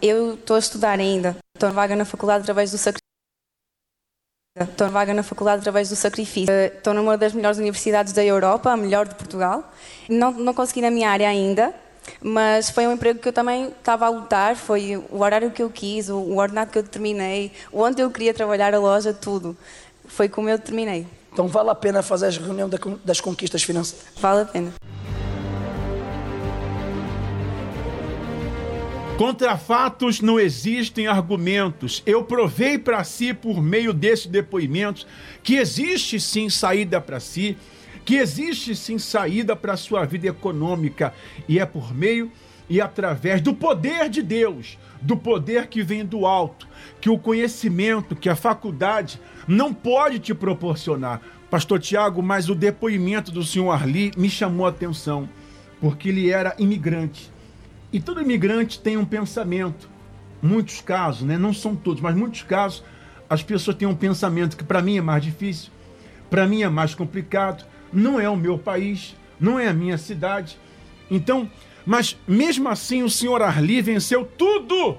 Eu estou a estudar ainda. Estou na vaga na faculdade através do sacrifício. Estou numa das melhores universidades da Europa, a melhor de Portugal. Não consegui na minha área ainda, mas foi um emprego que eu também estava a lutar. Foi o horário que eu quis, o ordenado que eu determinei, onde eu queria trabalhar, a loja, tudo. Foi como eu determinei. Então vale a pena fazer a reunião das conquistas financeiras? Vale a pena. Contra fatos não existem argumentos. Eu provei para si, por meio desses depoimentos, que existe sim saída para si, que existe sim saída para a sua vida econômica. E é por meio e através do poder de Deus, do poder que vem do alto, que o conhecimento, que a faculdade não pode te proporcionar. Pastor Tiago, mas o depoimento do senhor Arli me chamou a atenção, porque ele era imigrante. E todo imigrante tem um pensamento. Muitos casos, né? Não são todos, mas muitos casos, as pessoas têm um pensamento que para mim é mais difícil, para mim é mais complicado, não é o meu país, não é a minha cidade. Então, mas mesmo assim o senhor Arli venceu tudo,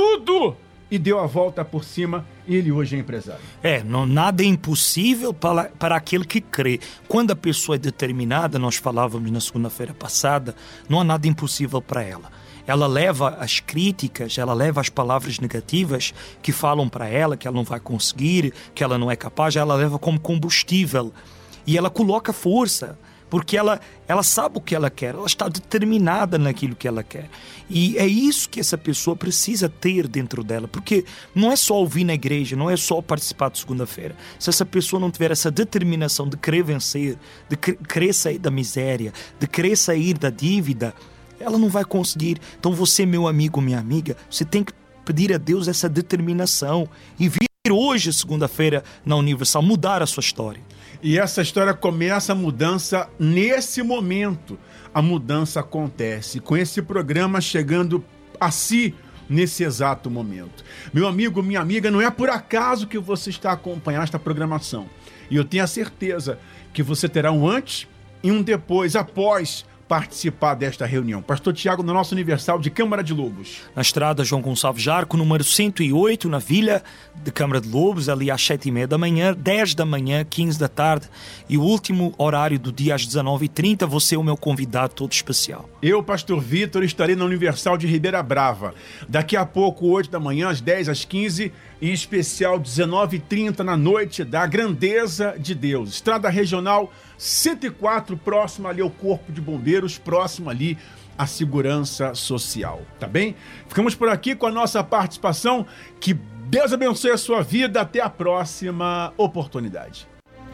e deu a volta por cima, e ele hoje é empresário. Nada é impossível para aquele que crê. Quando a pessoa é determinada, nós falávamos na segunda-feira passada, não há nada impossível para ela. Ela leva as críticas, ela leva as palavras negativas que falam para ela que ela não vai conseguir, que ela não é capaz, ela leva como combustível. E ela coloca força, porque ela sabe o que ela quer, ela está determinada naquilo que ela quer. E é isso que essa pessoa precisa ter dentro dela, porque não é só ouvir na igreja, não é só participar de segunda-feira. Se essa pessoa não tiver essa determinação de querer vencer, de querer sair da miséria, de querer sair da dívida, ela não vai conseguir. Então você, meu amigo, minha amiga, você tem que pedir a Deus essa determinação e vir hoje, segunda-feira, na Universal, mudar a sua história. E essa história começa a mudança nesse momento. A mudança acontece com esse programa chegando a si nesse exato momento. Meu amigo, minha amiga, não é por acaso que você está acompanhando esta programação. E eu tenho a certeza que você terá um antes e um depois, após participar desta reunião. Pastor Tiago, no nosso Universal de Câmara de Lobos. Na estrada João Gonçalves Jarco, número 108, na Vila de Câmara de Lobos, ali às 7h30 da manhã, 10 da manhã, 15 da tarde. E o último horário do dia às 19h30, você é o meu convidado todo especial. Eu, Pastor Vitor, estarei na Universal de Ribeira Brava. Daqui a pouco, 8 da manhã, às 10, às 15, em especial 19h30 na noite da Grandeza de Deus. Estrada Regional 104, próximo ali ao Corpo de Bombeiros, próximo ali à Segurança Social, tá bem? Ficamos por aqui com a nossa participação. Que Deus abençoe a sua vida. Até a próxima oportunidade.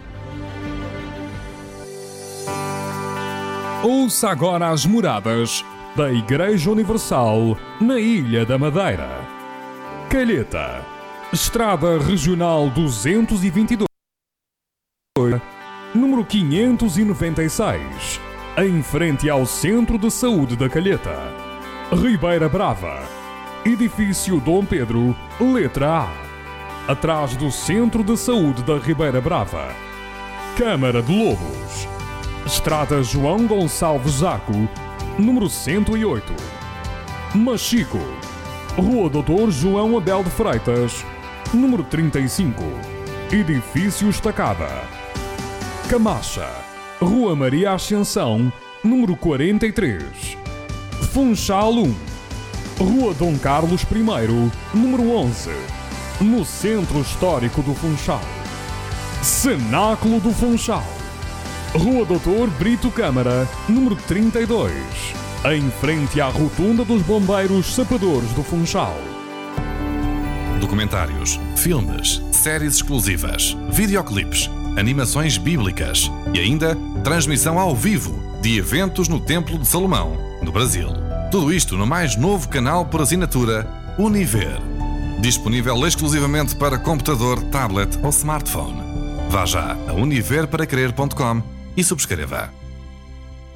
Ouça agora as moradas da Igreja Universal na Ilha da Madeira. Calheta, Estrada Regional 222, número 596, em frente ao Centro de Saúde da Calheta. Ribeira Brava, Edifício Dom Pedro, letra A, atrás do Centro de Saúde da Ribeira Brava. Câmara de Lobos, Estrada João Gonçalves Zarco, número 108. Machico, Rua Doutor João Abel de Freitas, número 35, Edifício Estacada. Camacha, Rua Maria Ascensão, número 43. Funchal 1, Rua Dom Carlos I, número 11, no Centro Histórico do Funchal. Cenáculo do Funchal, Rua Doutor Brito Câmara, número 32, em frente à Rotunda dos Bombeiros Sapadores do Funchal. Documentários, filmes, séries exclusivas, videoclipes, animações bíblicas e ainda transmissão ao vivo de eventos no Templo de Salomão, no Brasil. Tudo isto no mais novo canal por assinatura Univer. Disponível exclusivamente para computador, tablet ou smartphone. Vá já a univerparacrer.com e subscreva.